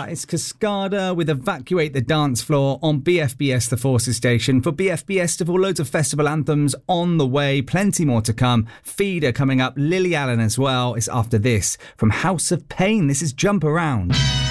It's Cascada with Evacuate the Dance Floor on BFBS The Forces station. For BFBS Festival, loads of festival anthems on the way, plenty more to come. Feeder coming up, Lily Allen as well. It's after this from House of Pain. This is Jump Around.